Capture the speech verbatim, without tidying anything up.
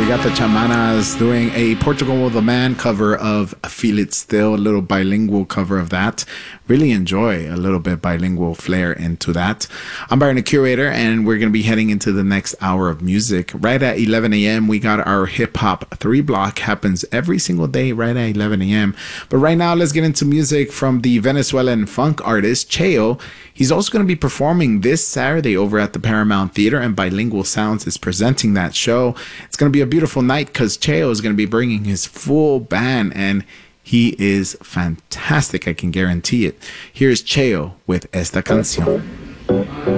we got the Chamanas doing a Portugal the Man cover of Feel It Still, a little bilingual cover of that. Really enjoy a little bit bilingual flair into that. I'm Byron, the Curator, and we're going to be heading into the next hour of music. Right at eleven a.m., we got our hip-hop three block. Happens every single day right at eleven a.m. But right now, let's get into music from the Venezuelan funk artist Cheo. He's also going to be performing this Saturday over at the Paramount Theater, and Bilingual Sounds is presenting that show. It's going to be a beautiful night because Cheo is going to be bringing his full band, and he is fantastic, I can guarantee it. Here's Cheo with Esta Canción.